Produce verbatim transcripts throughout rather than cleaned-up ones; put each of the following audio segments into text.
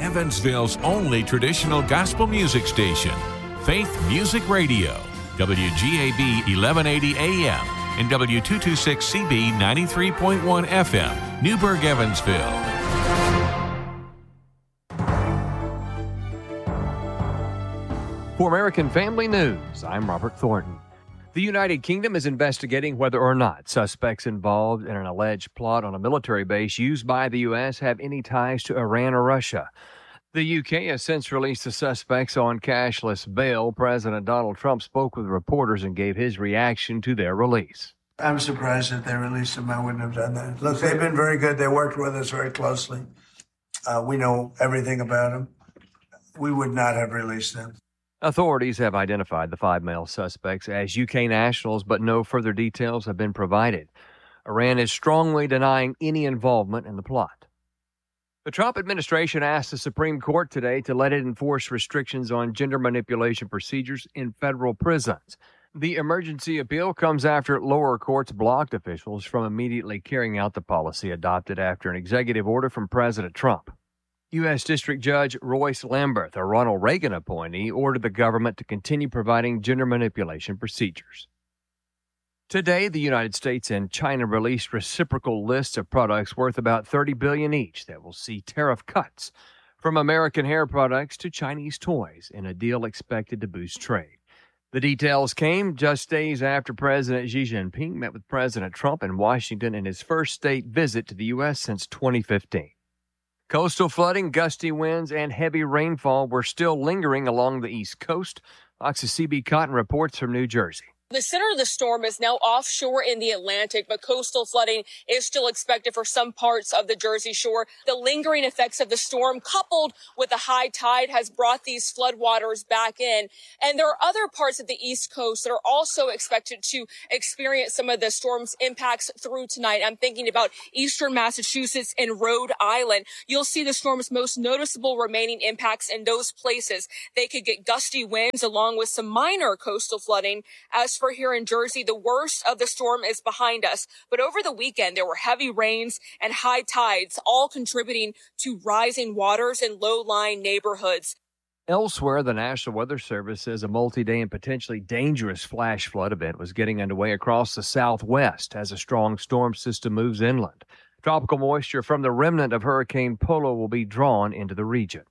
Evansville's only traditional gospel music station, Faith Music Radio, W G A B eleven eighty A M and W two twenty-six C B ninety-three point one F M, Newburgh, Evansville. For American Family News, I'm Robert Thornton. The United Kingdom is investigating whether or not suspects involved in an alleged plot on a military base used by the U S have any ties to Iran or Russia. The U K has since released the suspects on cashless bail. President Donald Trump spoke with reporters and gave his reaction to their release. I'm surprised that they released them. I wouldn't have done that. Look, they've been very good. They worked with us very closely. Uh, we know everything about them. We would not have released them. Authorities have identified the five male suspects as U K nationals, but no further details have been provided. Iran is strongly denying any involvement in the plot. The Trump administration asked the Supreme Court today to let it enforce restrictions on gender manipulation procedures in federal prisons. The emergency appeal comes after lower courts blocked officials from immediately carrying out the policy adopted after an executive order from President Trump. U S. District Judge Royce Lamberth, a Ronald Reagan appointee, ordered the government to continue providing gender manipulation procedures. Today, the United States and China released reciprocal lists of products worth about thirty billion dollars each that will see tariff cuts from American hair products to Chinese toys in a deal expected to boost trade. The details came just days after President Xi Jinping met with President Trump in Washington in his first state visit to the U S since twenty fifteen. Coastal flooding, gusty winds, and heavy rainfall were still lingering along the East Coast. Fox's C B Cotton reports from New Jersey. The center of the storm is now offshore in the Atlantic, but coastal flooding is still expected for some parts of the Jersey Shore. The lingering effects of the storm, coupled with a high tide, has brought these floodwaters back in. And there are other parts of the East Coast that are also expected to experience some of the storm's impacts through tonight. I'm thinking about eastern Massachusetts and Rhode Island. You'll see the storm's most noticeable remaining impacts in those places. They could get gusty winds along with some minor coastal flooding. As for here in Jersey, the worst of the storm is behind us. But over the weekend, there were heavy rains and high tides, all contributing to rising waters in low-lying neighborhoods. Elsewhere, the National Weather Service says a multi-day and potentially dangerous flash flood event was getting underway across the southwest as a strong storm system moves inland. Tropical moisture from the remnant of Hurricane Polo will be drawn into the region.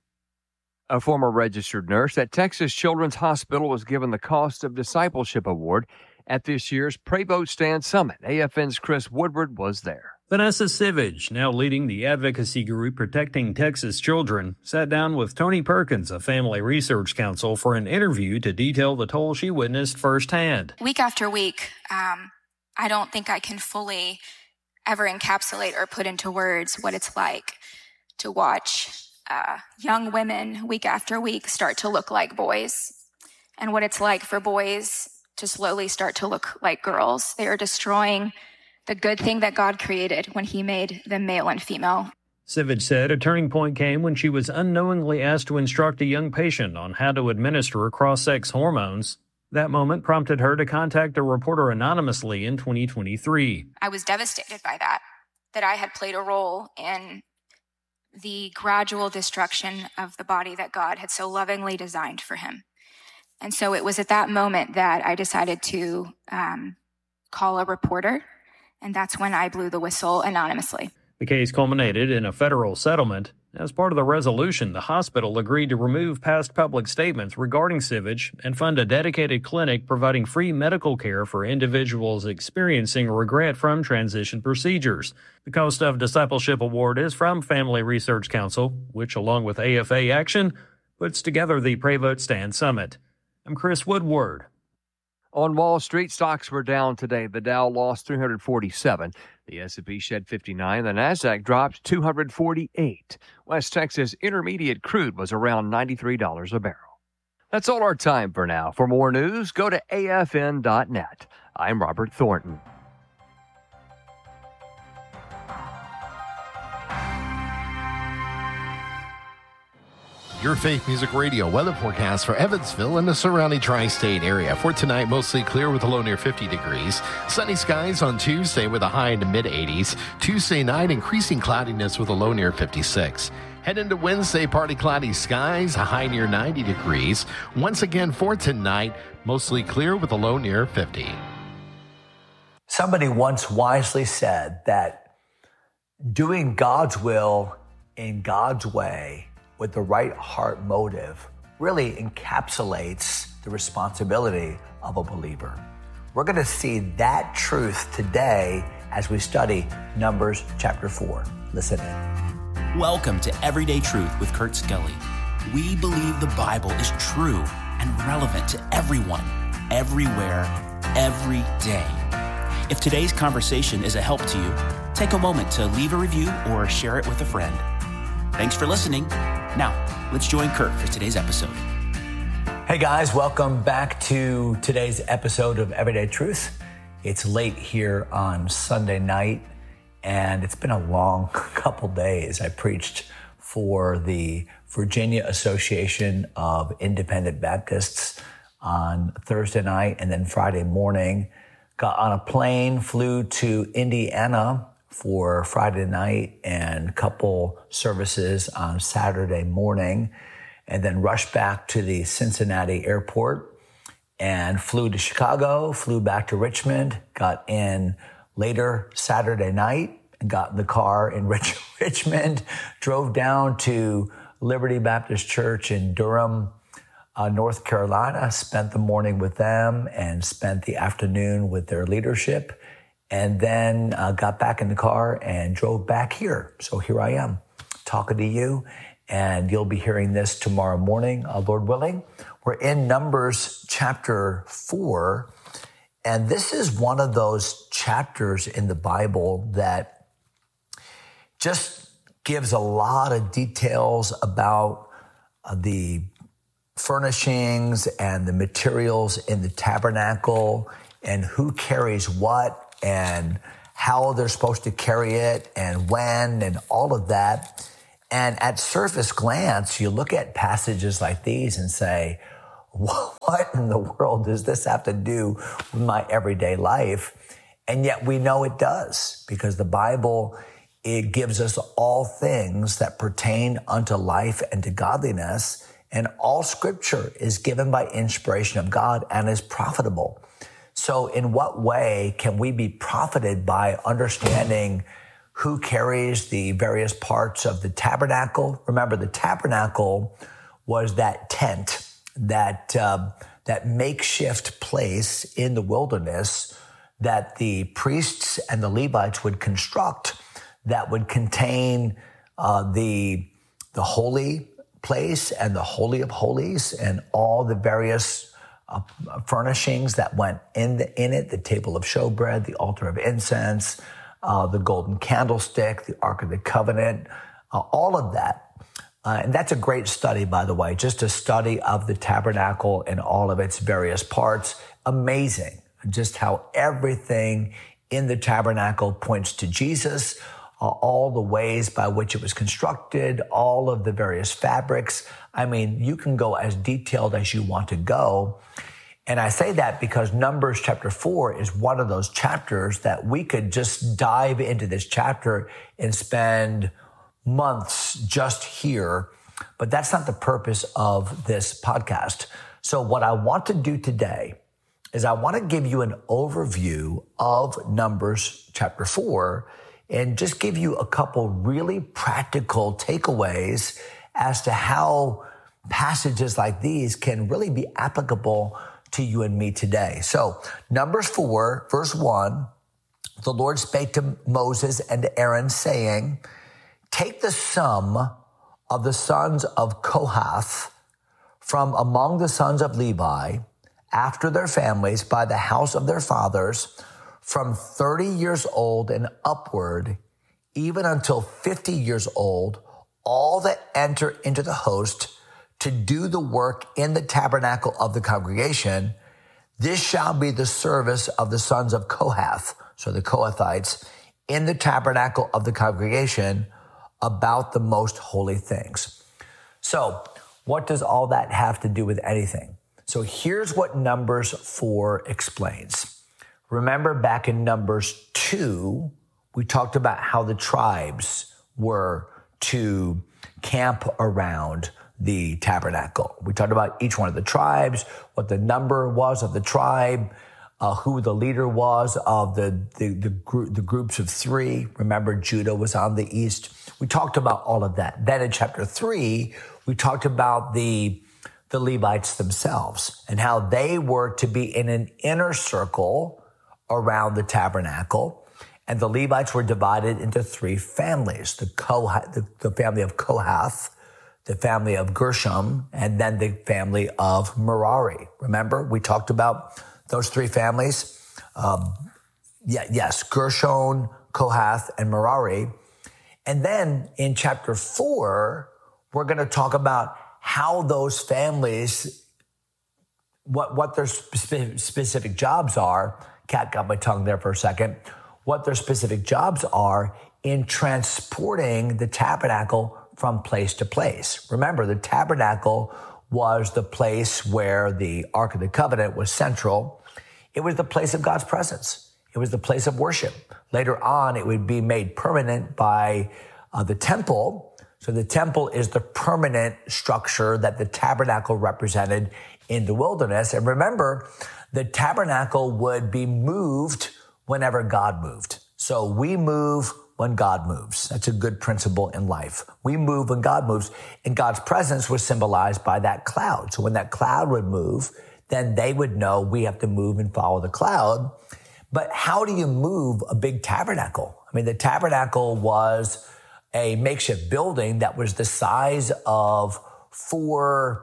A former registered nurse at Texas Children's Hospital was given the Cost of Discipleship Award at this year's Pray Vote Stand Summit. A F N's Chris Woodward was there. Vanessa Sivage, now leading the advocacy group Protecting Texas Children, sat down with Tony Perkins of Family Research Council for an interview to detail the toll she witnessed firsthand. Week after week, um, I don't think I can fully ever encapsulate or put into words what it's like to watch Uh, young women week after week start to look like boys, and what it's like for boys to slowly start to look like girls. They are destroying the good thing that God created when he made them male and female. Sivage said a turning point came when she was unknowingly asked to instruct a young patient on how to administer cross-sex hormones. That moment prompted her to contact a reporter anonymously in twenty twenty-three. I was devastated by that, that I had played a role in the gradual destruction of the body that God had so lovingly designed for him. And so it was at that moment that I decided to um, call a reporter, and that's when I blew the whistle anonymously. The case culminated in a federal settlement. As part of the resolution, the hospital agreed to remove past public statements regarding Sivage and fund a dedicated clinic providing free medical care for individuals experiencing regret from transition procedures. The Cost of Discipleship Award is from Family Research Council, which, along with A F A Action, puts together the Pray Vote Stand Summit. I'm Chris Woodward. On Wall Street, stocks were down today. The Dow lost three hundred forty-seven. The S and P shed fifty-nine. The Nasdaq dropped two hundred forty-eight. West Texas Intermediate crude was around ninety-three dollars a barrel. That's all our time for now. For more news, go to A F N dot net. I'm Robert Thornton. Your Faith Music Radio weather forecast for Evansville and the surrounding tri-state area. For tonight, mostly clear with a low near fifty degrees. Sunny skies on Tuesday with a high in the mid eighties. Tuesday night, increasing cloudiness with a low near fifty-six. Head into Wednesday, partly cloudy skies, a high near ninety degrees. Once again for tonight, mostly clear with a low near fifty. Somebody once wisely said that doing God's will in God's way with the right heart motive really encapsulates the responsibility of a believer. We're going to see that truth today as we study Numbers chapter four. Listen in. Welcome to Everyday Truth with Kurt Skelly. We believe the Bible is true and relevant to everyone, everywhere, every day. If today's conversation is a help to you, take a moment to leave a review or share it with a friend. Thanks for listening. Now, let's join Kurt for today's episode. Hey guys, welcome back to today's episode of Everyday Truth. It's late here on Sunday night, and it's been a long couple days. I preached for the Virginia Association of Independent Baptists on Thursday night, and then Friday morning, got on a plane, flew to Indiana for Friday night and a couple services on Saturday morning, and then rushed back to the Cincinnati airport and flew to Chicago, flew back to Richmond, got in later Saturday night, and got in the car in Rich- Richmond, drove down to Liberty Baptist Church in Durham, uh, North Carolina, spent the morning with them and spent the afternoon with their leadership, and then uh, got back in the car and drove back here. So here I am talking to you, and you'll be hearing this tomorrow morning, uh, Lord willing. We're in Numbers chapter four, and this is one of those chapters in the Bible that just gives a lot of details about uh, the furnishings and the materials in the tabernacle and who carries what and how they're supposed to carry it and when and all of that. And at surface glance, you look at passages like these and say, what in the world does this have to do with my everyday life? And yet we know it does, because the Bible, it gives us all things that pertain unto life and to godliness. And all scripture is given by inspiration of God and is profitable. So in what way can we be profited by understanding who carries the various parts of the tabernacle? Remember, the tabernacle was that tent, that uh, that makeshift place in the wilderness that the priests and the Levites would construct that would contain uh, the the holy place and the Holy of Holies and all the various Uh, furnishings that went in the, in it, the table of showbread, the altar of incense, uh, the golden candlestick, the Ark of the Covenant, uh, all of that. Uh, and that's a great study, by the way, just a study of the tabernacle and all of its various parts. Amazing, just how everything in the tabernacle points to Jesus, uh, all the ways by which it was constructed, all of the various fabrics. I mean, you can go as detailed as you want to go. And I say that because Numbers chapter four is one of those chapters that we could just dive into this chapter and spend months just here. But that's not the purpose of this podcast. So what I want to do today is I want to give you an overview of Numbers chapter four and just give you a couple really practical takeaways as to how passages like these can really be applicable to you and me today. So Numbers four, verse one, the Lord spake to Moses and to Aaron, saying, take the sum of the sons of Kohath from among the sons of Levi, after their families, by the house of their fathers, from thirty years old and upward, even until fifty years old, all that enter into the host to do the work in the tabernacle of the congregation. This shall be the service of the sons of Kohath, so the Kohathites, in the tabernacle of the congregation about the most holy things. So what does all that have to do with anything? So here's what Numbers four explains. Remember back in Numbers two, we talked about how the tribes were to camp around the tabernacle. We talked about each one of the tribes, what the number was of the tribe, uh, who the leader was of the, the, the, gr- the groups of three. Remember, Judah was on the east. We talked about all of that. Then in chapter three, we talked about the, the Levites themselves and how they were to be in an inner circle around the tabernacle. And the Levites were divided into three families, the, Kohath, the, the family of Kohath, the family of Gershom, and then the family of Merari. Remember, we talked about those three families. Um, yeah, yes, Gershon, Kohath, and Merari. And then in chapter four, we're going to talk about how those families, what, what their spe- specific jobs are. Cat got my tongue there for a second. What their specific jobs are in transporting the tabernacle from place to place. Remember, the tabernacle was the place where the Ark of the Covenant was central. It was the place of God's presence. It was the place of worship. Later on, it would be made permanent by uh, the temple. So the temple is the permanent structure that the tabernacle represented in the wilderness. And remember, the tabernacle would be moved whenever God moved. So we move when God moves. That's a good principle in life. We move when God moves, and God's presence was symbolized by that cloud. So when that cloud would move, then they would know we have to move and follow the cloud. But how do you move a big tabernacle? I mean, the tabernacle was a makeshift building that was the size of four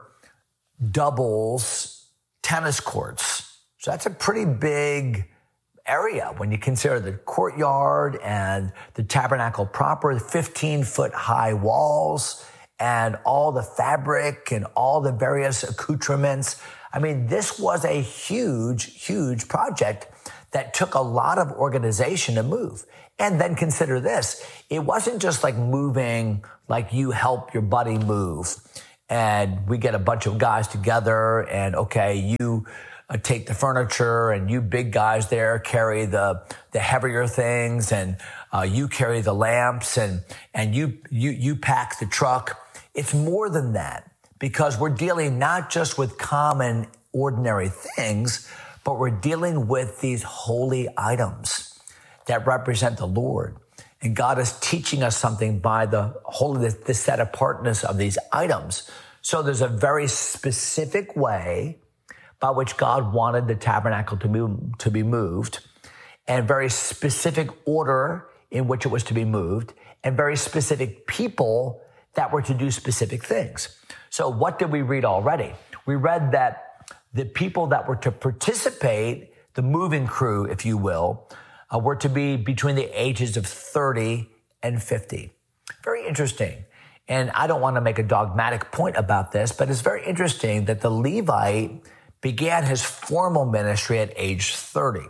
doubles tennis courts. So that's a pretty big area when you consider the courtyard and the tabernacle proper, fifteen foot high walls and all the fabric and all the various accoutrements. I mean, this was a huge, huge project that took a lot of organization to move. And then consider this. It wasn't just like moving, like you help your buddy move and we get a bunch of guys together and okay, you Uh, take the furniture and you big guys there carry the, the heavier things and, uh, you carry the lamps and, and you, you, you pack the truck. It's more than that because we're dealing not just with common, ordinary things, but we're dealing with these holy items that represent the Lord. And God is teaching us something by the holiness, the set apartness of these items. So there's a very specific way by which God wanted the tabernacle to move, to be moved, and very specific order in which it was to be moved, and very specific people that were to do specific things. So what did we read already? We read that the people that were to participate, the moving crew, if you will, uh, were to be between the ages of thirty and fifty. Very interesting. And I don't want to make a dogmatic point about this, but it's very interesting that the Levite began his formal ministry at age thirty.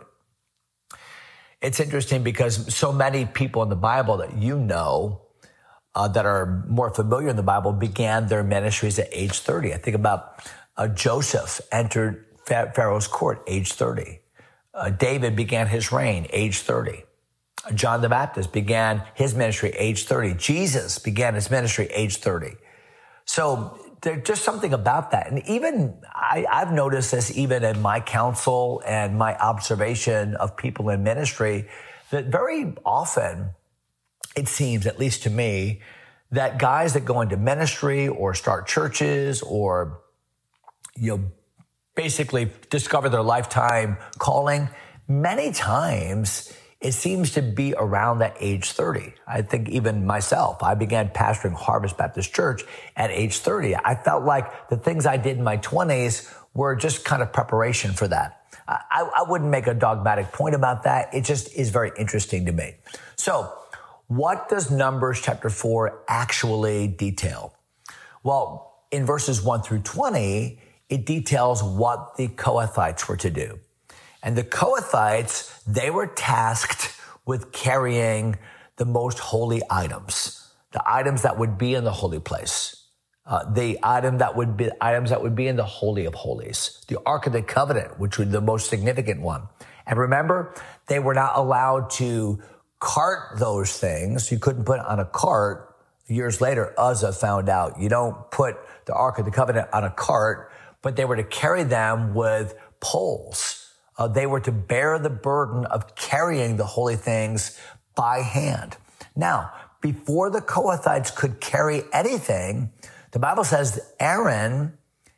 It's interesting because so many people in the Bible that you know uh, that are more familiar in the Bible began their ministries at age thirty. I think about uh, Joseph entered Pharaoh's court age thirty. Uh, David began his reign age thirty. Uh, John the Baptist began his ministry age thirty. Jesus began his ministry age thirty. So there's just something about that. And even I, I've noticed this even in my counsel and my observation of people in ministry, that very often it seems, at least to me, that guys that go into ministry or start churches or, you know, basically discover their lifetime calling, many times it seems to be around that age thirty. I think even myself, I began pastoring Harvest Baptist Church at age thirty. I felt like the things I did in my twenties were just kind of preparation for that. I, I wouldn't make a dogmatic point about that. It just is very interesting to me. So what does Numbers chapter four actually detail? Well, in verses one through twenty, it details what the Kohathites were to do. And the Kohathites, they were tasked with carrying the most holy items, the items that would be in the holy place, uh, the item that would be items that would be in the Holy of Holies, the Ark of the Covenant, which was the most significant one. And remember, they were not allowed to cart those things. You couldn't put it on a cart. years later, Uzzah found out you don't put the Ark of the Covenant on a cart, but they were to carry them with poles. Uh, they were to bear the burden of carrying the holy things by hand. Now, before the Kohathites could carry anything, the Bible says Aaron,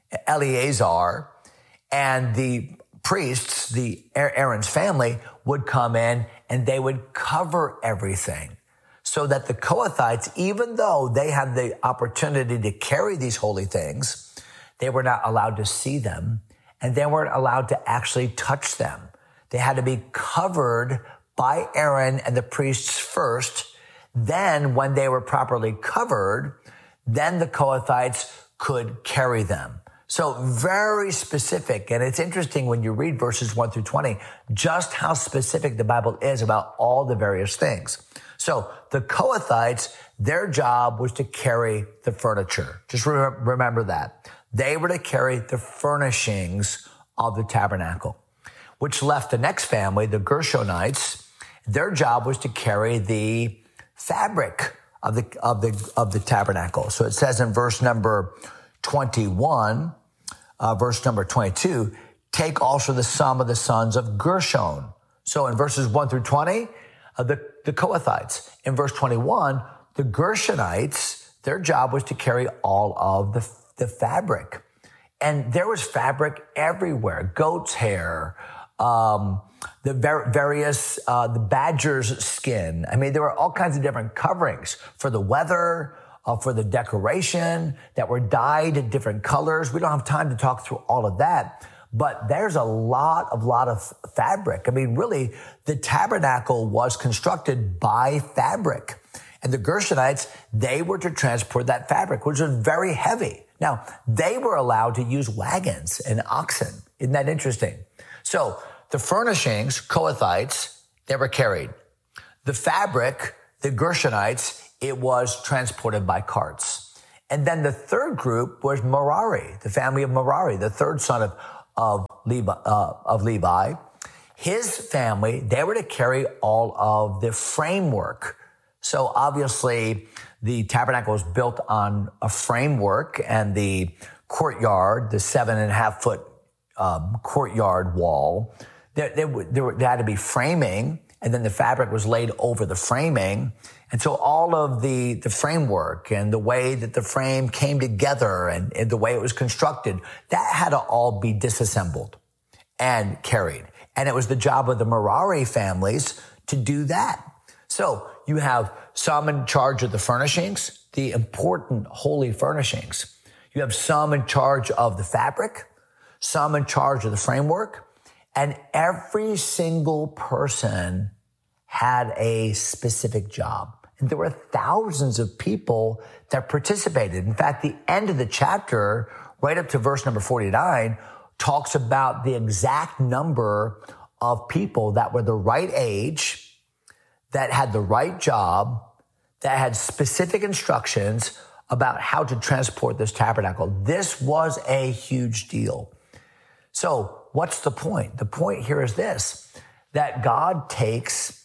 Eleazar, and the priests, the Aaron's family, would come in and they would cover everything so that the Kohathites, even though they had the opportunity to carry these holy things, they were not allowed to see them and they weren't allowed to actually touch them. They had to be covered by Aaron and the priests first. Then when they were properly covered, then the Kohathites could carry them. So very specific. And it's interesting when you read verses one through twenty, just how specific the Bible is about all the various things. So the Kohathites, their job was to carry the furniture. Just re- remember that. They were to carry the furnishings of the tabernacle, which left the next family, the Gershonites. Their job was to carry the fabric of the, of the, of the tabernacle. So it says in verse number twenty-one, uh, verse number twenty-two, take also the sum of the sons of Gershon. So in verses one through twenty, uh, the, the Kohathites. In verse twenty-one, the Gershonites, their job was to carry all of the, the fabric. And there was fabric everywhere, goat's hair, um, the ver- various, uh, the badger's skin. I mean, there were all kinds of different coverings for the weather, uh, for the decoration that were dyed in different colors. We don't have time to talk through all of that, but there's a lot of, lot of fabric. I mean, really, the tabernacle was constructed by fabric. And the Gershonites, they were to transport that fabric, which was very heavy. Now, they were allowed to use wagons and oxen. Isn't that interesting? So the furnishings, Kohathites, they were carried. The fabric, the Gershonites, it was transported by carts. And then the third group was Merari, the family of Merari, the third son of, of, Levi, uh, of Levi. His family, they were to carry all of the framework. So obviously, the tabernacle was built on a framework, and the courtyard, the seven and a half foot um, courtyard wall, there, there, there, there had to be framing, and then the fabric was laid over the framing. And so all of the, the framework and the way that the frame came together and, and the way it was constructed, that had to all be disassembled and carried. And it was the job of the Merari families to do that. So you have some in charge of the furnishings, the important holy furnishings. You have some in charge of the fabric, some in charge of the framework, and every single person had a specific job. And there were thousands of people that participated. In fact, the end of the chapter, right up to verse number forty-nine, talks about the exact number of people that were the right age, that had the right job, that had specific instructions about how to transport this tabernacle. This was a huge deal. So what's the point? The point here is this, that God takes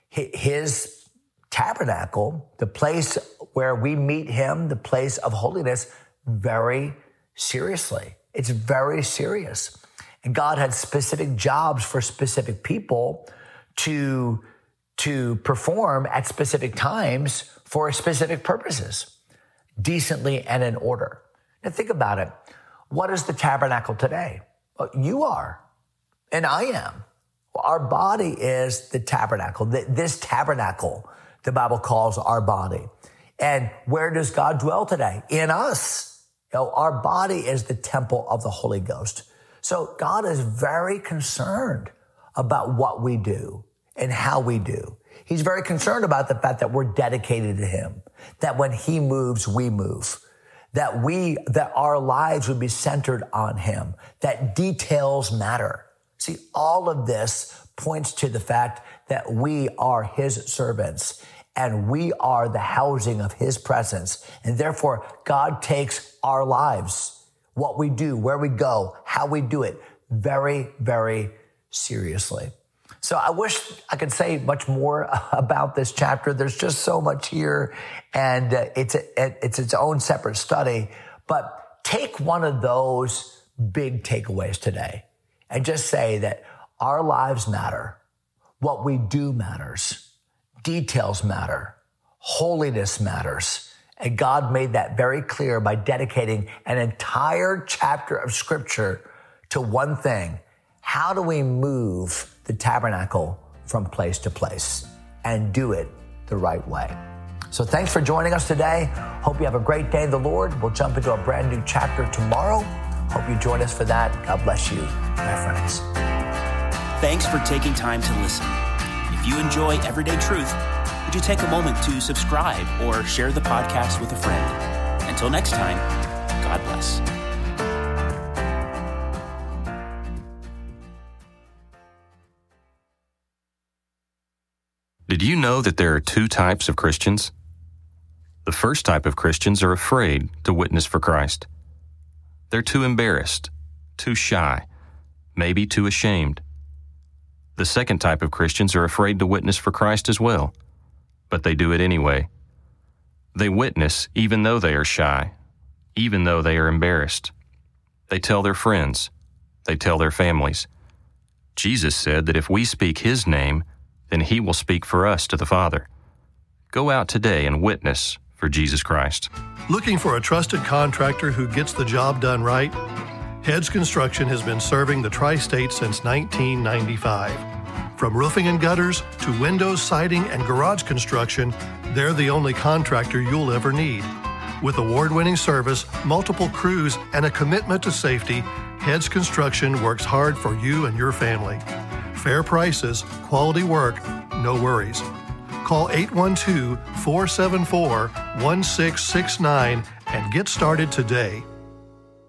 his tabernacle, the place where we meet him, the place of holiness, very seriously. It's very serious. And God had specific jobs for specific people to to perform at specific times for specific purposes, decently and in order. Now think about it. What is the tabernacle today? Well, you are, and I am. Our body is the tabernacle. This tabernacle, the Bible calls our body. And where does God dwell today? In us. You know, our body is the temple of the Holy Ghost. So God is very concerned about what we do and how we do. He's very concerned about the fact that we're dedicated to him, that when he moves, we move, that we, that our lives would be centered on him, that details matter. See, all of this points to the fact that we are his servants and we are the housing of his presence. And therefore, God takes our lives, what we do, where we go, how we do it, very, very seriously. So I wish I could say much more about this chapter. There's just so much here, and uh, it's a, it's its own separate study. But take one of those big takeaways today and just say that our lives matter. What we do matters. Details matter. Holiness matters. And God made that very clear by dedicating an entire chapter of Scripture to one thing. How do we move the tabernacle from place to place and do it the right way? So thanks for joining us today. Hope you have a great day in the Lord. We'll jump into a brand new chapter tomorrow. Hope you join us for that. God bless you, my friends. Thanks for taking time to listen. If you enjoy Everyday Truth, would you take a moment to subscribe or share the podcast with a friend? Until next time, God bless. Did you know that there are two types of Christians? The first type of Christians are afraid to witness for Christ. They're too embarrassed, too shy, maybe too ashamed. The second type of Christians are afraid to witness for Christ as well, but they do it anyway. They witness even though they are shy, even though they are embarrassed. They tell their friends. They tell their families. Jesus said that if we speak His name, then He will speak for us to the Father. Go out today and witness for Jesus Christ. Looking for a trusted contractor who gets the job done right? Heads Construction has been serving the Tri-State since nineteen ninety-five. From roofing and gutters to windows, siding, and garage construction, they're the only contractor you'll ever need. With award-winning service, multiple crews, and a commitment to safety, Heads Construction works hard for you and your family. Fair prices, quality work, no worries. Call eight one two, four seven four, one six six nine and get started today.